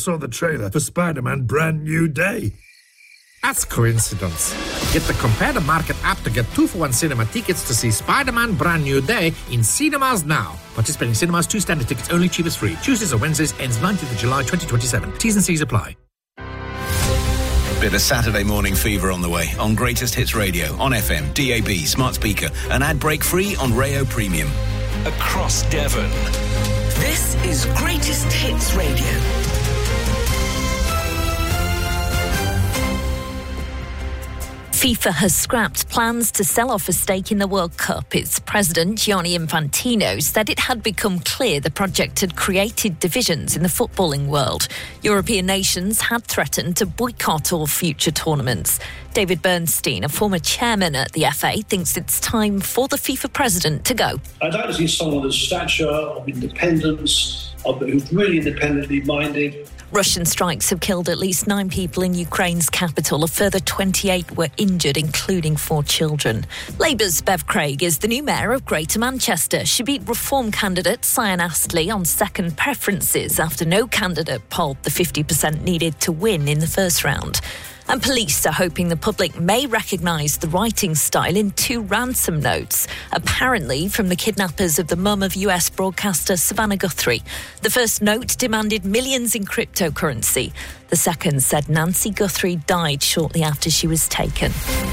saw the trailer for Spider-Man Brand New Day. That's coincidence. Get the Compare the Market app to get 2-for-1 cinema tickets to see Spider-Man Brand New Day in cinemas now. Participating cinemas, 2 standard tickets only, cheapest free. Tuesdays or Wednesdays, ends 19th of July 2027. T's and C's apply. Bit of Saturday morning fever on the way on Greatest Hits Radio, on FM, DAB, smart speaker, and ad break free on Rayo Premium. Across Devon. This is Greatest Hits Radio. FIFA has scrapped plans to sell off a stake in the World Cup. Its president, Gianni Infantino, said it had become clear the project had created divisions in the footballing world. European nations had threatened to boycott all future tournaments. David Bernstein, a former chairman at the FA, thinks it's time for the FIFA president to go. I'd like to see someone of stature, of independence, who's really independently minded. Russian strikes have killed at least 9 people in Ukraine's capital. A further 28 were injured, including 4 children. Labour's Bev Craig is the new mayor of Greater Manchester. She beat Reform candidate Cyan Astley on second preferences after no candidate polled the 50% needed to win in the first round. And police are hoping the public may recognise the writing style in 2 ransom notes, apparently from the kidnappers of the mum of US broadcaster Savannah Guthrie. The first note demanded millions in cryptocurrency. The second said Nancy Guthrie died shortly after she was taken.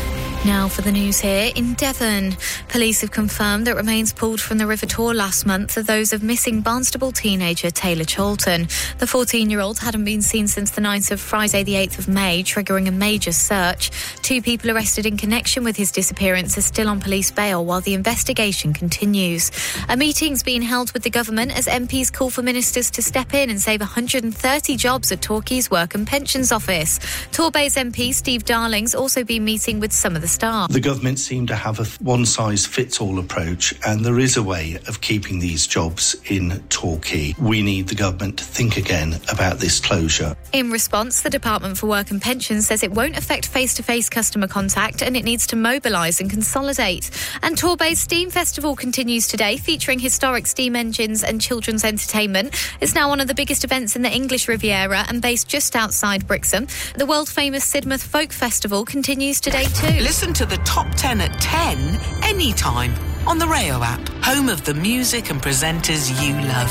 Now for the news here in Devon. Police have confirmed that remains pulled from the River Tor last month are those of missing Barnstaple teenager Taylor Cholton. The 14-year-old hadn't been seen since the night of Friday the 8th of May, triggering a major search. 2 people arrested in connection with his disappearance are still on police bail while the investigation continues. A meeting's been held with the government as MPs call for ministers to step in and save 130 jobs at Torquay's Work and Pensions Office. Torbay's MP Steve Darling's also been meeting with some of the staff. The government seem to have a one-size-fits-all approach, and there is a way of keeping these jobs in Torquay. We need the government to think again about this closure. In response, the Department for Work and Pensions says it won't affect face-to-face customer contact and it needs to mobilise and consolidate. And Torbay's Steam Festival continues today, featuring historic steam engines and children's entertainment. It's now one of the biggest events in the English Riviera and based just outside Brixham. The world-famous Sidmouth Folk Festival continues today too. Listen to the top 10 at 10 anytime on the Rayo app, home of the music and presenters you love.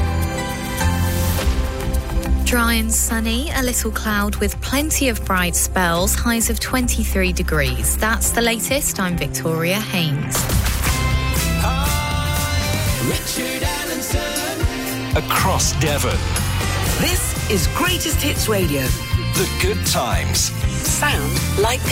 Dry and sunny, a little cloud with plenty of bright spells, highs of 23 degrees. That's the latest. I'm Victoria Haynes. Richard Allenson. Across Devon. This is Greatest Hits Radio. The good times. Sound like this.